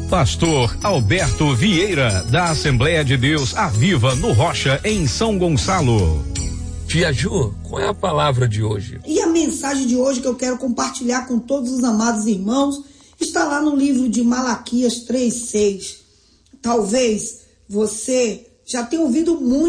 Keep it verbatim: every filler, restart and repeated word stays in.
Pastor Alberto Vieira, da Assembleia de Deus Aviva no Rocha, em São Gonçalo. Tia Ju, qual é a palavra de hoje? E a mensagem de hoje que eu quero compartilhar com todos os amados irmãos está lá no livro de Malaquias três, seis. Talvez você já tenha ouvido muito